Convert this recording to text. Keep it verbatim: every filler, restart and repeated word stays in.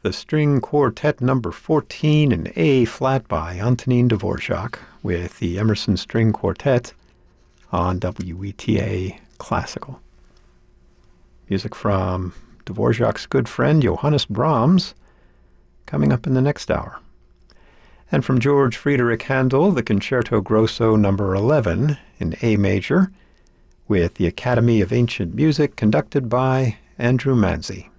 the String Quartet number fourteen in A flat by Antonin Dvorak with the Emerson String Quartet on W E T A Classical. Music from Dvorak's good friend Johannes Brahms coming up in the next hour. And from George Friedrich Handel, the Concerto Grosso number eleven in A major with the Academy of Ancient Music conducted by Andrew Manzi.